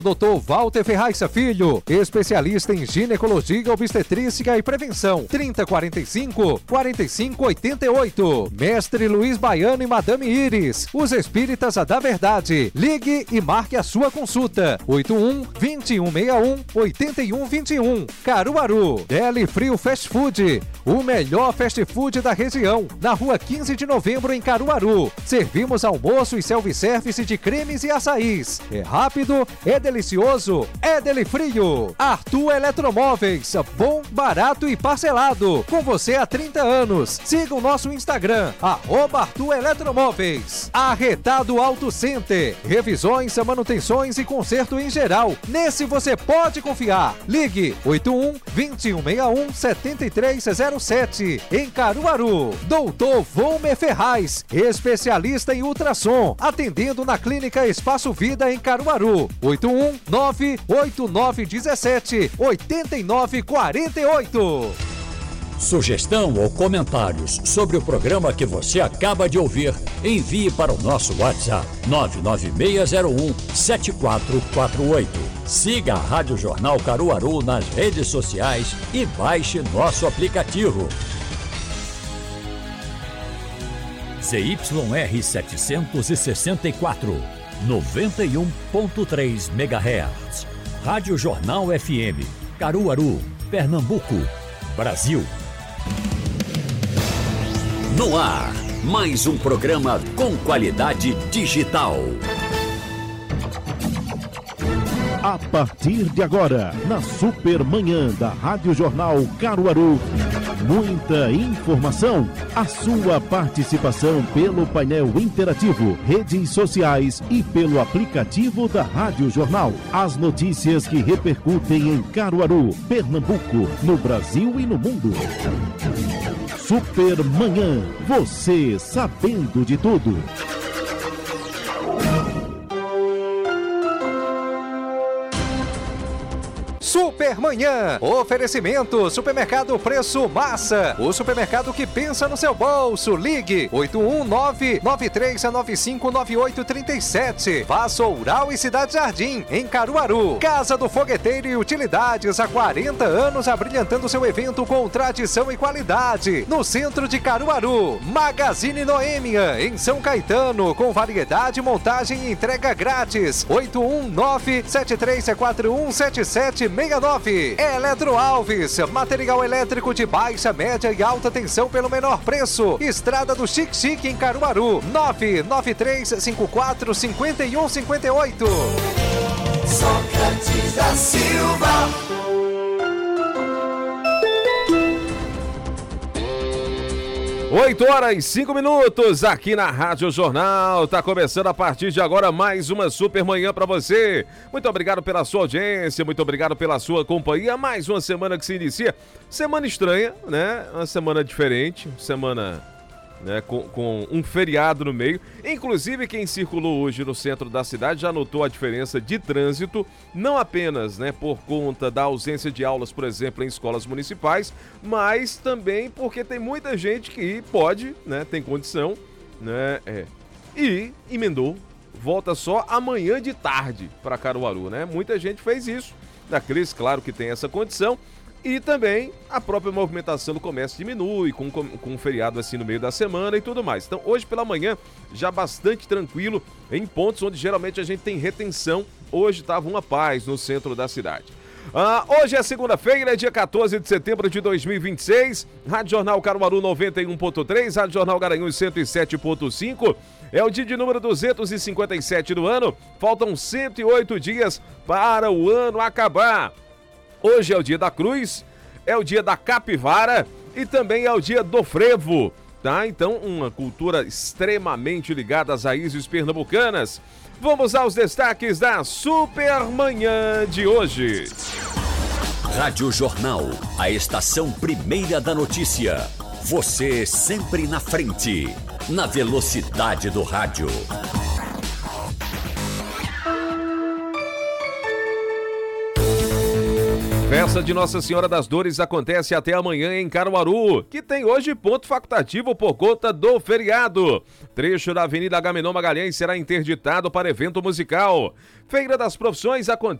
Dr. Walter Ferraz Filho, especialista em ginecologia, obstetrícia e prevenção. 3045-4588. Mestre Luiz Baiano e Madame Iris, os espíritas da verdade. Ligue e marque a sua consulta. 81-2161-8121. Caruaru. Deli Frio Fast Food, o melhor fast food da região. Na rua 15 de novembro, em Caruaru. Servimos almoço e self-service de cremes e açaís. É rápido, é delicioso, é Deli Frio. Arthur Eletromóveis, bom, barato e parcelado. Com você há 30 anos. Siga o nosso Instagram, @Arthur Eletromóveis. Arretado Auto Center, revisões, manutenções e conserto em geral. Nesse você pode confiar. Ligue 81-2161-7307. Em Caruaru. Doutor Volmer Ferraz, especialista em ultrassom, atendendo na Clínica Espaço Vida em Caruaru. 81-98917-8948. Sugestão ou comentários sobre o programa que você acaba de ouvir, envie para o nosso WhatsApp 99601-7448. Siga a Rádio Jornal Caruaru nas redes sociais e baixe nosso aplicativo. ZYR 764, 91.3 MHz. Rádio Jornal FM, Caruaru, Pernambuco, Brasil. No ar, mais um programa com qualidade digital. A partir de agora, na Supermanhã da Rádio Jornal Caruaru, muita informação, a sua participação pelo painel interativo, redes sociais e pelo aplicativo da Rádio Jornal. As notícias que repercutem em Caruaru, Pernambuco, no Brasil e no mundo. Supermanhã, você sabendo de tudo. Supermanhã, oferecimento, Supermercado Preço Massa, o supermercado que pensa no seu bolso. Ligue 819-9395-9837. Vassoural e Cidade Jardim, em Caruaru. Casa do Fogueteiro e Utilidades, há 40 anos abrilhantando seu evento com tradição e qualidade. No centro de Caruaru. Magazine Noêmia, em São Caetano, com variedade, montagem e entrega grátis. 819-7341-7769. Eletro Alves, material elétrico de baixa, média e alta tensão pelo menor preço. Estrada do Chique Chique, em Caruaru. 993545158. Sócrates da Silva. 8h05 aqui na Rádio Jornal. Tá começando a partir de agora mais uma super manhã pra você. Muito obrigado pela sua audiência, muito obrigado pela sua companhia. Mais uma semana que se inicia. Semana estranha, né? Uma semana diferente, semana, né, com um feriado no meio. Inclusive, quem circulou hoje no centro da cidade já notou a diferença de trânsito, não apenas, né, por conta da ausência de aulas, por exemplo, em escolas municipais, mas também porque tem muita gente que pode, né, tem condição, né, e emendou, volta só amanhã de tarde para Caruaru, né? Muita gente fez isso. Da Cris, claro que tem essa condição. E também a própria movimentação do comércio diminui com um feriado assim no meio da semana e tudo mais. Então hoje pela manhã já bastante tranquilo em pontos onde geralmente a gente tem retenção. Hoje estava uma paz no centro da cidade. Hoje é segunda-feira, dia 14 de setembro de 2026. Rádio Jornal Caruaru 91.3, Rádio Jornal Garanhuns 107.5. É o dia de número 257 do ano. Faltam 108 dias para o ano acabar. Hoje é o dia da cruz, é o dia da capivara e também é o dia do frevo, tá? Então, uma cultura extremamente ligada às raízes pernambucanas. Vamos aos destaques da Supermanhã de hoje. Rádio Jornal, a estação primeira da notícia. Você sempre na frente, na velocidade do rádio. Festa de Nossa Senhora das Dores acontece até amanhã em Caruaru, que tem hoje ponto facultativo por conta do feriado. Trecho da Avenida Agamenon Magalhães será interditado para evento musical. Feira das Profissões acontece